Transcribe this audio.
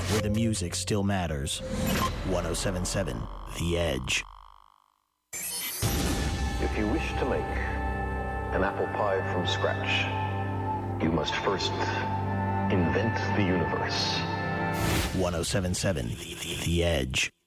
where the music still matters. 107.7 The Edge. If you wish to make an apple pie from scratch, you must first invent the universe. 107.7 The Edge.